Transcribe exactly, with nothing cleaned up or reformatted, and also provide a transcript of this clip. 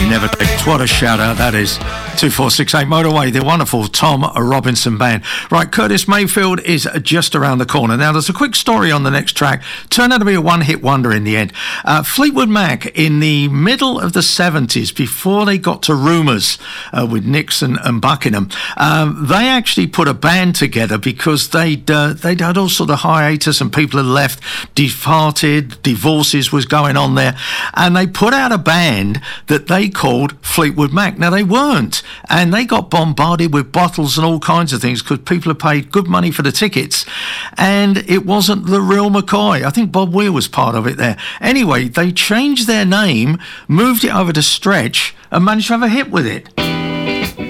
Never Left. What a shout out that is. two four six eight Motorway, the wonderful Tom Robinson Band. Right, Curtis Mayfield is just around the corner. Now, there's a quick story on the next track. Turned out to be a one-hit wonder in the end. Uh, Fleetwood Mac, in the middle of the seventies, before they got to Rumours uh, with Nixon and Buckingham, um, they actually put a band together because they'd, uh, they'd had all sort of hiatus and people had left, departed, divorces was going on there, and they put out a band that they called Fleetwood Mac. Now, they weren't, and they got bombarded with bottles and all kinds of things because people had paid good money for the tickets, and it wasn't the real McCoy. I think Bob Weir was part of it there. Anyway, they changed their name, moved it over to Stretch, and managed to have a hit with it.